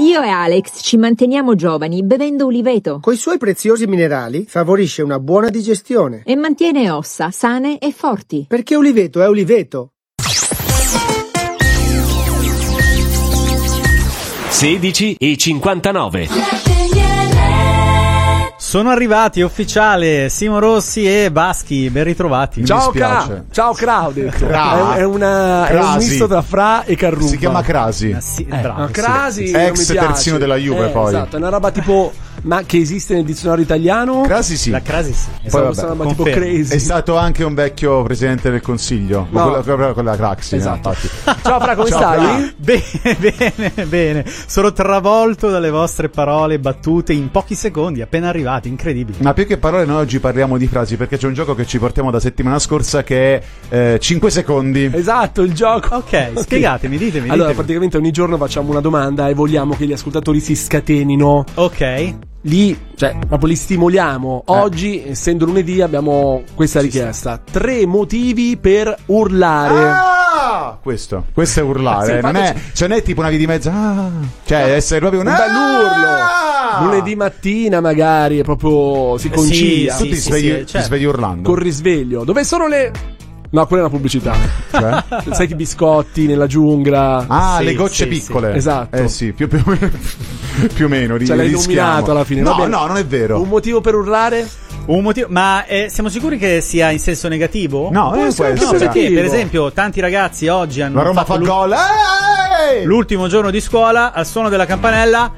Io e Alex ci manteniamo giovani bevendo uliveto. Coi suoi preziosi minerali favorisce una buona digestione. E mantiene ossa sane e forti. Perché uliveto è uliveto. 16:59. Sono arrivati, ufficiale, Simo Rossi e Baschi, ben ritrovati. Ciao ciao Cra, ho detto. È un misto tra Fra e Carruba. Si chiama Crasi. Bravo, Crasi, ex terzino della Juve, poi. Esatto, è una roba tipo, ma che esiste nel dizionario italiano? Crasi sì. La Crasi sì. Poi È una roba tipo crazy. È stato anche un vecchio presidente del consiglio. No. Con la Craxi, Esatto. infatti. Ciao Fra, come stai? Bene. Sono travolto dalle vostre parole battute in pochi secondi, appena arrivati, incredibile. Ma più che parole noi oggi parliamo di frasi, perché c'è un gioco che ci portiamo da settimana scorsa che è 5 secondi. Esatto, il gioco. Ok, spiegatemi, ditemi. Allora, praticamente ogni giorno facciamo una domanda e vogliamo che gli ascoltatori si scatenino. Ok. Proprio li stimoliamo. Oggi, essendo lunedì, abbiamo questa richiesta: 3 motivi per urlare. Questo è urlare, Sì, non è tipo una via di mezzo. Cioè, essere proprio un bell'urlo. Lunedì mattina, magari, è proprio si concilia. Tu ti svegli urlando. Col risveglio. Dove sono le. No, quella è una pubblicità. Cioè? Sai che biscotti nella giungla. Le gocce piccole. Esatto. Sì, più o meno. Ce l'hai nominato alla fine. No, non è vero. Un motivo per urlare? Un motivo, ma siamo sicuri che sia in senso negativo? No, non può essere. Perché per esempio tanti ragazzi oggi hanno la Roma fa gol. L'ultimo giorno di scuola, al suono della campanella.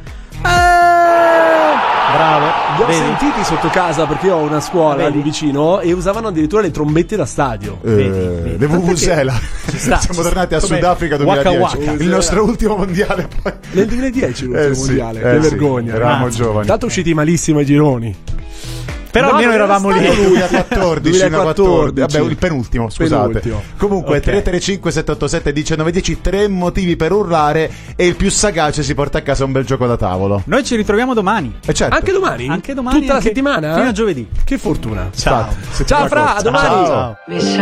Bravo. Li ho sentiti sotto casa, perché io ho una scuola lì vicino e usavano addirittura le trombette da stadio. Le Vuvuzela. Siamo tornati a Sudafrica 2010. Waka. Il nostro ultimo mondiale poi. Nel 2010 l'ultimo mondiale. Che vergogna. Eravamo giovani. Tanto usciti malissimo ai gironi. Però almeno eravamo lì. 2014. Vabbè, il penultimo, scusate. Comunque, Okay. 335 787 1910, 3 motivi per urlare e il più sagace si porta a casa un bel gioco da tavolo. Noi ci ritroviamo domani. Certo. Anche domani? Anche domani. Tutta la settimana? Fino a giovedì. Che fortuna. Ciao. Ciao Fra, a domani. Ciao.